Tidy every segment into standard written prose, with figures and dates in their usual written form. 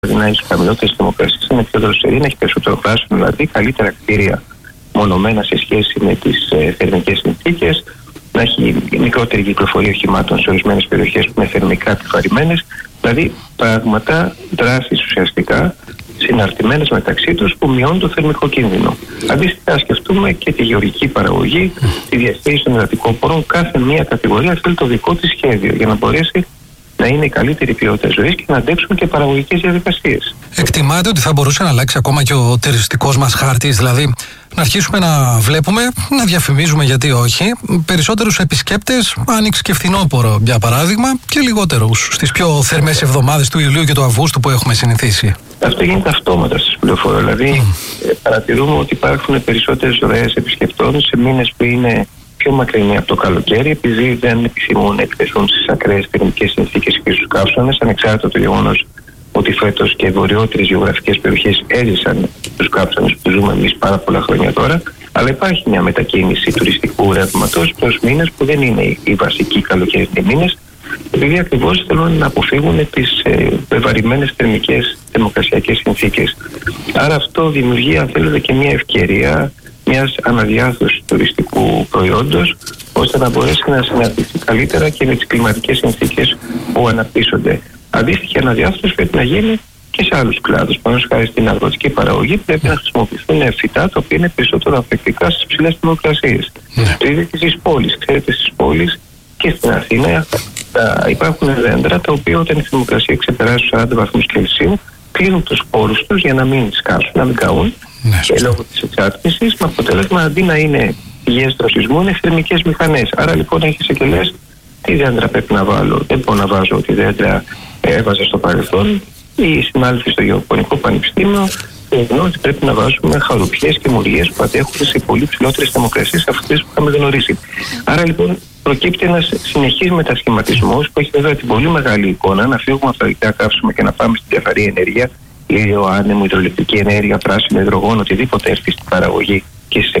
να έχει χαμηλότερες θερμοκρασίες, να είναι πιο δροσερή, να έχει περισσότερο πράσινο, δηλαδή καλύτερα κτίρια μονομένα σε σχέση με τις θερμικές συνθήκες, να έχει μικρότερη κυκλοφορία οχημάτων σε ορισμένες περιοχές που είναι θερμικά επιβαρημένες, δηλαδή πράγματα, δράσεις ουσιαστικά συναρτημένες μεταξύ τους που μειώνουν το θερμικό κίνδυνο. Αντίστοιχα, σκεφτούμε και τη γεωργική παραγωγή, τη διαχείριση των υδατικών πόρων. Κάθε μία κατηγορία θέλει το δικό της σχέδιο για να μπορέσει να είναι η καλύτερη ποιότητα ζωής και να αντέξουν και παραγωγικές διαδικασίες. Εκτιμάται ότι θα μπορούσε να αλλάξει ακόμα και ο τουριστικός μας χάρτης, δηλαδή να αρχίσουμε να βλέπουμε, να διαφημίζουμε, γιατί όχι, περισσότερους επισκέπτες άνοιξη και φθινόπωρο, για παράδειγμα, και λιγότερους στις πιο θερμές εβδομάδες του Ιουλίου και του Αυγούστου που έχουμε συνηθίσει. Αυτό γίνεται αυτόματα στις πληροφορίες. Δηλαδή, παρατηρούμε ότι υπάρχουν περισσότερες ροές επισκεπτών σε μήνες που είναι πιο μακρινή από το καλοκαίρι, επειδή δεν επιθυμούν να εκθεθούν στις ακραίες θερμικές συνθήκες και στους καύσωνες, ανεξάρτητα το γεγονός ότι φέτος και βορειότερες γεωγραφικές περιοχές έζησαν τους καύσωνες που ζούμε εμείς πάρα πολλά χρόνια τώρα. Αλλά υπάρχει μια μετακίνηση τουριστικού ρεύματος προς μήνες που δεν είναι οι βασικοί καλοκαιρινοί μήνες, επειδή ακριβώς θέλουν να αποφύγουν τις βεβαρημένες θερμοκρασιακές συνθήκες. Άρα αυτό δημιουργεί, αν θέλετε, και μια ευκαιρία μιας αναδιάρθρωσης τουριστικού προϊόντος, ώστε να μπορέσει να συναντηθεί καλύτερα και με τις κλιματικές συνθήκες που αναπτύσσονται. Αντίστοιχη αναδιάρθρωση πρέπει να γίνει και σε άλλους κλάδους. Παραδείγματος χάρη στην αγροτική παραγωγή πρέπει να χρησιμοποιηθούν φυτά τα οποία είναι περισσότερο ανθεκτικά στις ψηλές θερμοκρασίες. Το ίδιο και στις πόλεις. Ξέρετε, στις πόλεις και στην Αθήνα υπάρχουν δέντρα τα οποία όταν η θερμοκρασία ξεπεράσει τους 40 βαθμούς Κελσίου κλείνουν τους σπόρους τους για να μην σκάσουν, να μην καούν. Και λόγω της εξάτμισης, με αποτέλεσμα αντί να είναι πηγές δροσισμού, είναι θερμικές μηχανές. Άρα λοιπόν έχεις και λες τι δέντρα πρέπει να βάλω. Δεν μπορώ να βάζω ό,τι δέντρα έβαζα στο παρελθόν. Οι συνάδελφοι στο Γεωπονικό Πανεπιστήμιο εννοούν ότι πρέπει να βάζουμε χαρουπιές και μουριές που αντέχουν σε πολύ ψηλότερες θερμοκρασίες από αυτές που είχαμε γνωρίσει. Άρα λοιπόν προκύπτει ένας συνεχής μετασχηματισμός που έχει βέβαια την πολύ μεγάλη εικόνα να φύγουμε από τα ορυκτά καύσιμα και να πάμε στην καθαρή ενέργεια, ήλιο, άνεμο, υδροελεκτρική ενέργεια, πράσινο υδρογόνο, οτιδήποτε έρθει στην παραγωγή και στις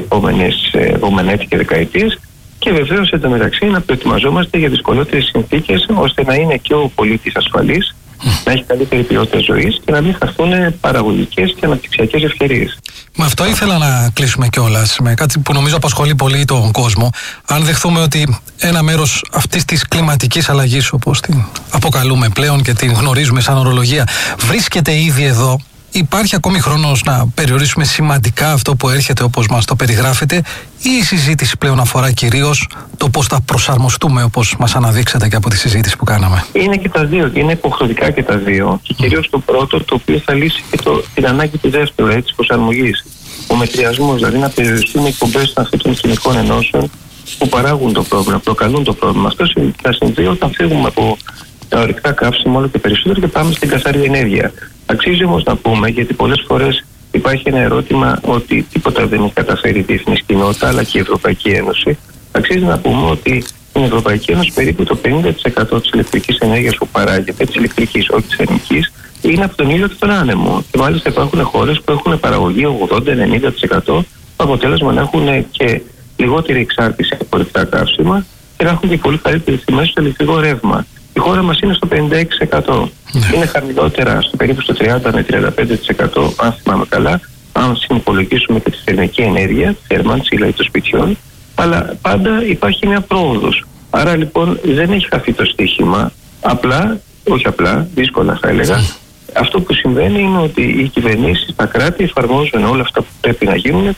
επόμενα έτη και δεκαετίες. Και βεβαίως εντωμεταξύ να προετοιμαζόμαστε για δυσκολότερες συνθήκες ώστε να είναι και ο πολίτης ασφαλής, να έχει καλύτερη ποιότητα ζωής και να μην χαθούν παραγωγικές και αναπτυξιακές ευκαιρίες. Με αυτό ήθελα να κλείσουμε κιόλας, με κάτι που νομίζω απασχολεί πολύ τον κόσμο. Αν δεχθούμε ότι ένα μέρος αυτής της κλιματικής αλλαγής, όπως την αποκαλούμε πλέον και την γνωρίζουμε σαν ορολογία, βρίσκεται ήδη εδώ, υπάρχει ακόμη χρόνος να περιορίσουμε σημαντικά αυτό που έρχεται όπως μας το περιγράφετε, ή η συζήτηση πλέον αφορά κυρίως το πώς θα προσαρμοστούμε, όπως μας αναδείξατε και από τη συζήτηση που κάναμε? Είναι και τα δύο, και είναι υποχρεωτικά και τα δύο, και κυρίως το πρώτο, το οποίο θα λύσει και την ανάγκη του δεύτερου, της προσαρμογής. Ο μετριασμός, δηλαδή να περιοριστούν οι εκπομπές αυτών των χημικών ενώσεων που παράγουν το πρόβλημα, προκαλούν το πρόβλημα. Αυτό θα συμβεί όταν φύγουμε από τα ορυκτά καύσιμα όλο και περισσότερο και πάμε στην καθαρή ενέργεια. Αξίζει όμως να πούμε, γιατί πολλές φορές υπάρχει ένα ερώτημα ότι τίποτα δεν έχει καταφέρει η διεθνής κοινότητα αλλά και η Ευρωπαϊκή Ένωση. Αξίζει να πούμε ότι στην Ευρωπαϊκή Ένωση περίπου το 50% της ηλεκτρικής ενέργειας που παράγεται, της ηλεκτρικής, όχι της θερμικής, είναι από τον ήλιο και τον άνεμο. Και μάλιστα υπάρχουν χώρες που έχουν παραγωγή 80-90%, αποτέλεσμα να έχουν και λιγότερη εξάρτηση από ορυκτά καύσιμα και να έχουν και πολύ καλύτερη τιμές στο ηλεκτρικό ρεύμα. Η χώρα μας είναι στο 56%. Είναι χαμηλότερα περίπου στο 30 με 35%, αν θυμάμαι καλά, αν συνυπολογίσουμε και τη θερμική ενέργεια, τη θέρμανση δηλαδή των σπιτιών, αλλά πάντα υπάρχει μια πρόοδος. Άρα λοιπόν δεν έχει χαθεί το στοίχημα, δύσκολα θα έλεγα. Αυτό που συμβαίνει είναι ότι οι κυβερνήσεις, τα κράτη εφαρμόζουν όλα αυτά που πρέπει να γίνουν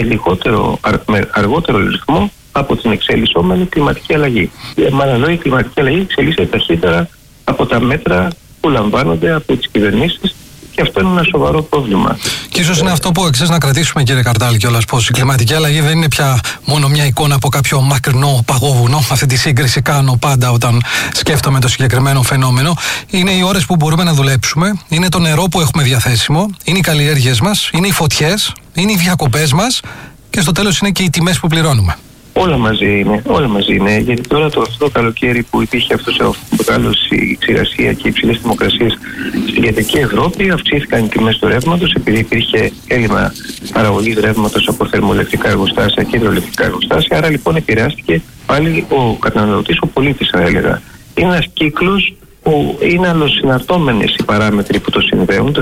με αργότερο ρυθμό από την εξελισσόμενη κλιματική αλλαγή. Μάλλον η κλιματική αλλαγή εξελίσσεται ταχύτερα από τα μέτρα που λαμβάνονται από τις κυβερνήσεις και αυτό είναι ένα σοβαρό πρόβλημα. Και ίσως είναι αυτό που εξής να κρατήσουμε, κύριε Καρτάλη, κιόλας, πως η κλιματική αλλαγή δεν είναι πια μόνο μια εικόνα από κάποιο μακρινό παγόβουνο. Αυτή τη σύγκριση κάνω πάντα όταν σκέφτομαι το συγκεκριμένο φαινόμενο. Είναι οι ώρες που μπορούμε να δουλέψουμε, είναι το νερό που έχουμε διαθέσιμο, είναι οι καλλιέργειες μας, είναι οι φωτιές, είναι οι διακοπές μας και στο τέλος είναι και οι τιμές που πληρώνουμε. Όλα μαζί είναι, γιατί τώρα αυτό το καλοκαίρι που υπήρχε αυτός ο μεγάλος η ξηρασία και οι υψηλές θερμοκρασίες στην κεντρική Ευρώπη, αυξήθηκαν οι τιμές του ρεύματος επειδή υπήρχε έλλειμμα παραγωγής ρεύματος από θερμοελεκτρικά εργοστάσια και υδροελεκτρικά εργοστάσια. Άρα λοιπόν επηρεάστηκε πάλι ο καταναλωτής, ο πολίτης θα έλεγα. Είναι ένας κύκλος που είναι αλλοσυναρτώμενες οι παράμετροι που το συνδέουν. Το